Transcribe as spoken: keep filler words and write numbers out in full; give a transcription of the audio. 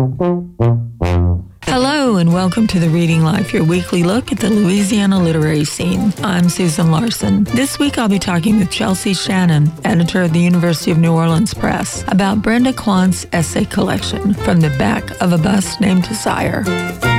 Hello and welcome to The Reading Life, your weekly look at the Louisiana literary scene. I'm Susan Larson. This week I'll be talking with Chelsea Shannon, editor of the University of New Orleans Press, about Brenda Quant's essay collection, From the Back of a Bus Named Desire.